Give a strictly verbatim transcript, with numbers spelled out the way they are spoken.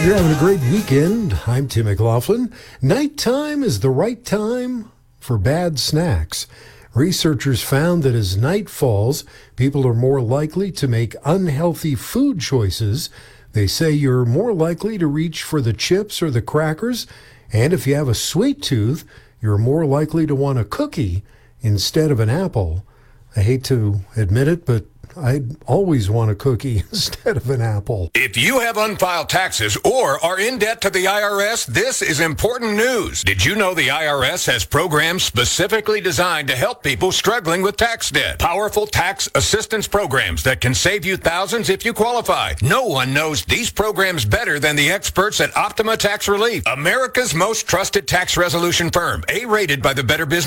You're having a great weekend. I'm Tim McLaughlin. Nighttime is the right time for bad snacks. Researchers found that as night falls, people are more likely to make unhealthy food choices. They say you're more likely to reach for the chips or the crackers, and if you have a sweet tooth, you're more likely to want a cookie instead of an apple. I hate to admit it, but I'd always want a cookie instead of an apple. If you have unfiled taxes or are in debt to the I R S, this is important news. Did you know the I R S has programs specifically designed to help people struggling with tax debt? Powerful tax assistance programs that can save you thousands if you qualify. No one knows these programs better than the experts at Optima Tax Relief, America's most trusted tax resolution firm, A-rated by the Better Business